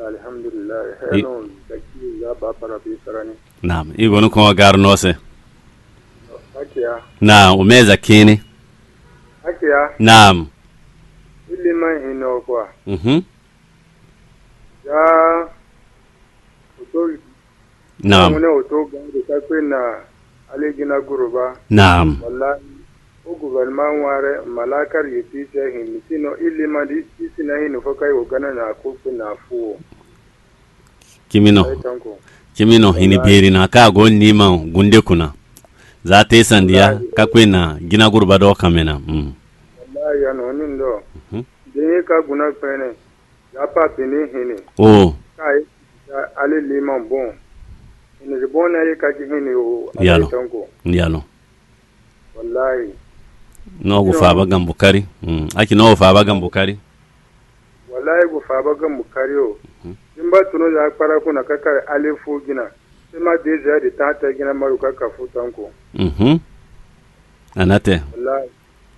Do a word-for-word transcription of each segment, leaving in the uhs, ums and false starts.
alhamdulillah hello daki za ba para bi sarani naam igonu ko gar nose akia na umeza kini akia naam ili man hino kwa mhm ya uto naam mune uto gangu takwe na alegina guruba naam wallahi o gouvernement ware malakar yiti se hin sino ili man di sina hin fo kai o gana na ko na fu kimino kimino hini beri na ka go nima gunde kuna za ta sandiya ka kwena gina gurba do kamena mm wallahi ya no nindo de ka guna pene ya pa pene hini oh kai ale liman bon ni bona ye ka hini o yalo tanko yalo wallahi no go fa bagan bukari mm aki no fa bagan bukari wallahi go fa bagan bukari o in ba tuno ya fara kuna kaka alifu gina sai ma de zai da tata gina maru kaka futanko mhm anate wallahi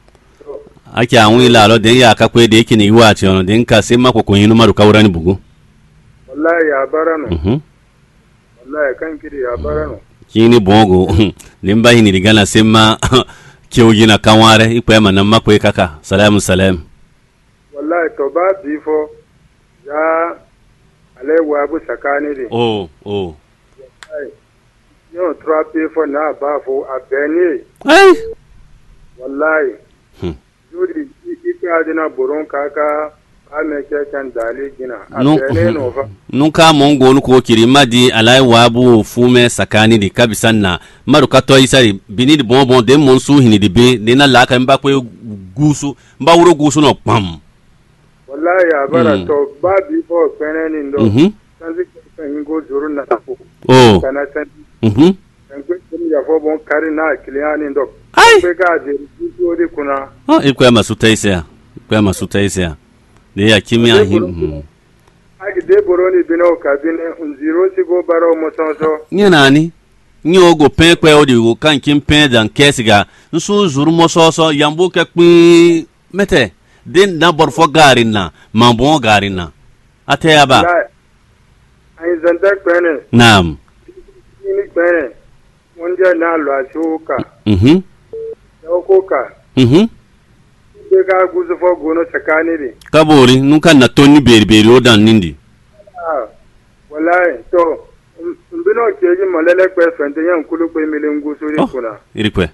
aki anwi lalo den ya ka kwe de yake ni yiwa ce ono den ka sai ma ko kun yinu maru kawrani bugu wallahi ya barano mhm wallahi kan kiri ya barano kini bongo limba hini digana sai ma kiyo gina kanware ipo ma nan makwe kaka salamu salam wallahi to ba bifo ya ale wa bu sakani de oh oh ai yo trape fo na ba fo abeni ai wallahi hmm jodi ika dina boron kaka ame ke kan dali gina nun abeni no fa nun ka mongo nu ko kiri madi alai wabu fume sakani di kabisan na maru kato isari bini di bon bon de monsu hini di be de na la ka mba ko gusu mba wuro gusu no pam wallahi ya bara to ba bifo pene ni ndo mhm sanzi kan go juru na fo oh kana san mhm kan ko ya fo bon kari na kliani ndo ai be ga je ko de kuna ah iko ya masuta isa iko ya masuta isa de ya kimia hin agi de boroni bino kabine unziro si go baro mo sonso nye nani nye ogo pen kwe odi go kan kim pen dan kesiga nsu zuru mo soso yambo ke kpi mete den na borfo garin na mambon garin na ate yaba ai zanda kwene naam ni kwene wonja na lo ashoka mhm yokoka mhm be ga guzu fo gono tsakani de kabori nun kan na tonni beri beri odan nindi ah wallahi to mbino keji molele kwe fente yan kulu kwe milengu suri kuna iri kwe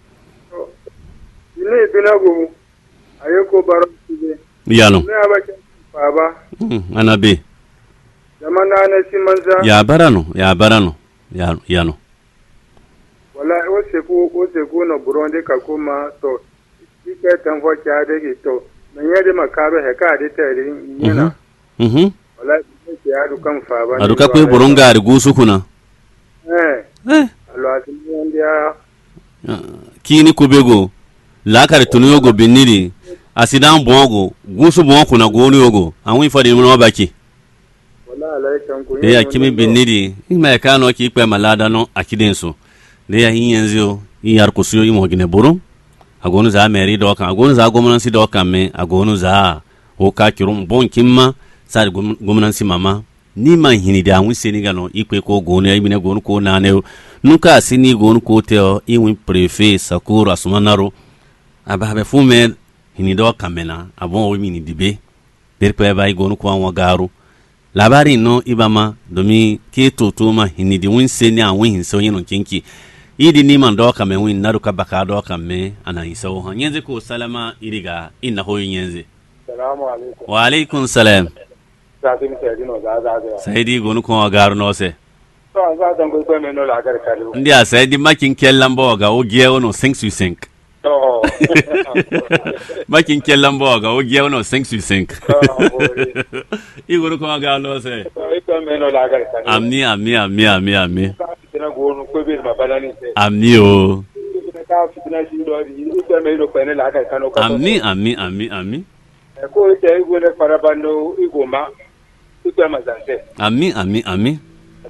ni bino go ayeko baro tibe yalo ne abake baba mm anabe jamana ne simanza ya barano ya barano ya yano wallahi o seku o seku no buronde kakuma to ike tanfo kyade ki to nanyade makabe he ka de tere nyina mhm wallahi ke adu kan fa ba aduka kwe boronga ri gusu kuna eh eh alo asini ndia kini kubego la kare tunu yogo biniri asidan bongo gusu bongo kuna gonu yogo anwi ifadi no baki wallahi alai kan ku de ya kimi biniri ima ka no ki pe malada no akidenso de ya hinyenzo yar kusuyo imo gine buru agonu za meri do kan agonu za gomunansi do kan me agonu za o ka kirum bon kimma sa gomunansi mama ni ma hini da anwi seniga no ikwe ko gonu ya ibine gonu ko nane nuka sini gonu ko teo iwi prefet sakuru asumanaro ababe fume hini do kamena abon o mini dibe berpe ba igonu ko anwa garu labari no ibama domi ke totoma hini di winse ni anwi hinso yino kinki idi ni man do kame win naruka baka do kame ana hiso han yenze ko salama iriga inna ho yenze assalamu alaikum wa alaikum salam sakin sai no za za za saidi gonu ko garu no se to an za dan ko me no la gar kalu ndi a saidi makin kellambo ga o giye no cinq sur cinq to makin kellambo ga o giye no cinq sur cinq igonu ko garu no se ko me no la gar kalu amni amni amni amni amni na gonu ko be ma balani se amni o ka fitina shi do di ko me no ko ne la gar kanu ka amni amni amni amni ko te go ne parabando igoma ko ma zanse amni amni amni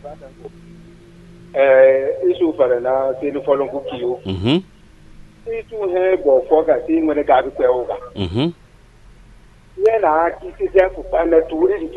eh isu fara na se ni folon ku kiyo mhm itu he bo fo ga ti ngone ga bi pe o ga mhm ye na ki ti se ku pa na tu